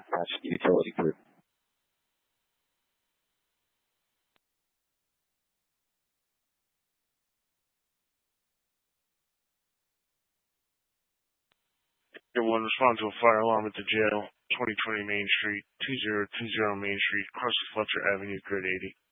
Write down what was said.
Utility Group. One respond to a fire alarm at the jail, 2020 Main Street, 2020 Main Street, across Fletcher Avenue, grid 80.